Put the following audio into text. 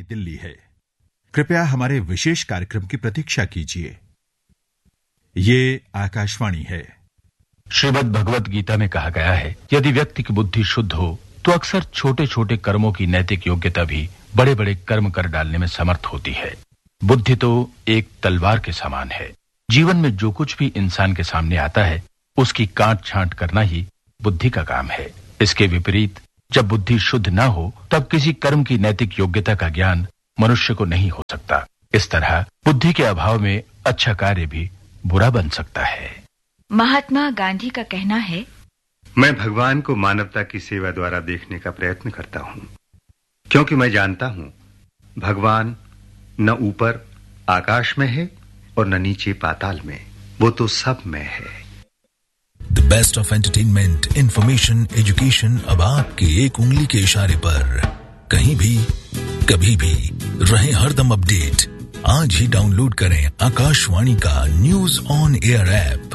दिल्ली है। कृपया हमारे विशेष कार्यक्रम की प्रतीक्षा कीजिए। ये आकाशवाणी है। श्रीमद् भगवत गीता में कहा गया है, यदि व्यक्ति की बुद्धि शुद्ध हो तो अक्सर छोटे छोटे कर्मों की नैतिक योग्यता भी बड़े बड़े कर्म कर डालने में समर्थ होती है। बुद्धि तो एक तलवार के समान है। जीवन में जो कुछ भी इंसान के सामने आता है उसकी काट छांट करना ही बुद्धि का काम है। इसके विपरीत जब बुद्धि शुद्ध न हो तब किसी कर्म की नैतिक योग्यता का ज्ञान मनुष्य को नहीं हो सकता। इस तरह बुद्धि के अभाव में अच्छा कार्य भी बुरा बन सकता है। महात्मा गांधी का कहना है, मैं भगवान को मानवता की सेवा द्वारा देखने का प्रयत्न करता हूं, क्योंकि मैं जानता हूं भगवान न ऊपर आकाश में है और न नीचे पाताल में, वो तो सब में है। The best of entertainment, information, education अब आपके एक उंगली के इशारे पर, कहीं भी कभी भी रहे हरदम अपडेट। आज ही डाउनलोड करें आकाशवाणी का न्यूज ऑन एयर ऐप।